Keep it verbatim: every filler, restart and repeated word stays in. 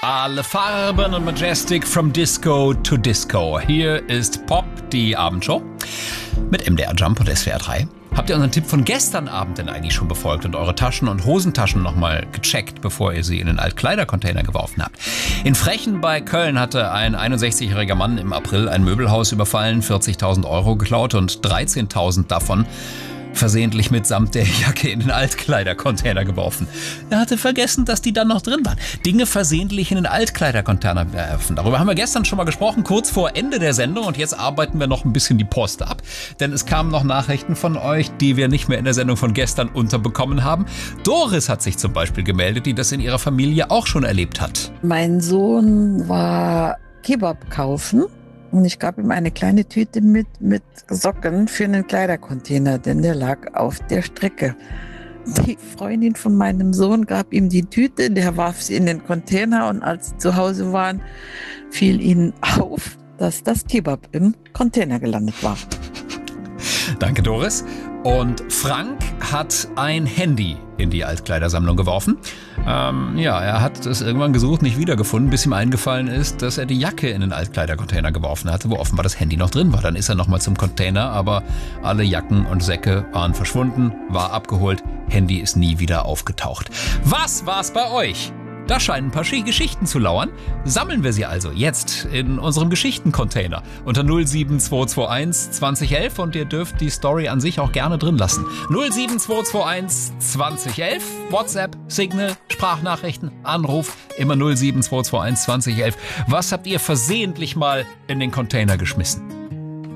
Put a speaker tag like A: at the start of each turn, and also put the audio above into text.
A: Alle Farben und Majestic from Disco to Disco. Hier ist Pop, die Abendshow mit M D R Jump und S W R drei. Habt ihr unseren Tipp von gestern Abend denn eigentlich schon befolgt und eure Taschen und Hosentaschen nochmal gecheckt, bevor ihr sie in den Altkleidercontainer geworfen habt? In Frechen bei Köln hatte ein einundsechzigjähriger Mann im April ein Möbelhaus überfallen, vierzigtausend Euro geklaut und dreizehntausend davon versehentlich mitsamt der Jacke in den Altkleidercontainer geworfen. Er hatte vergessen, dass die dann noch drin waren. Dinge versehentlich in den Altkleidercontainer werfen. Darüber haben wir gestern schon mal gesprochen, kurz vor Ende der Sendung. Und jetzt arbeiten wir noch ein bisschen die Post ab. Denn es kamen noch Nachrichten von euch, die wir nicht mehr in der Sendung von gestern unterbekommen haben. Doris hat sich zum Beispiel gemeldet, die das in ihrer Familie auch schon erlebt hat.
B: Mein Sohn war Kebab kaufen. Und ich gab ihm eine kleine Tüte mit, mit Socken für einen Kleidercontainer, denn der lag auf der Strecke. Die Freundin von meinem Sohn gab ihm die Tüte, der warf sie in den Container und als sie zu Hause waren, fiel ihnen auf, dass das Kebab im Container gelandet war.
A: Danke, Doris. Und Frank hat ein Handy in die Altkleidersammlung geworfen. Ähm, ja, er hat es irgendwann gesucht, nicht wiedergefunden, bis ihm eingefallen ist, dass er die Jacke in den Altkleidercontainer geworfen hatte, wo offenbar das Handy noch drin war. Dann ist er nochmal zum Container, aber alle Jacken und Säcke waren verschwunden, war abgeholt, Handy ist nie wieder aufgetaucht. Was war's bei euch? Da scheinen ein paar Geschichten zu lauern. Sammeln wir sie also jetzt in unserem Geschichtencontainer unter null sieben zwei zwei eins zwanzig elf und ihr dürft die Story an sich auch gerne drin lassen. null sieben zwei zwei eins zwanzig elf, WhatsApp, Signal, Sprachnachrichten, Anruf, immer null sieben zwei zwei eins zwanzig elf. Was habt ihr versehentlich mal in den Container geschmissen?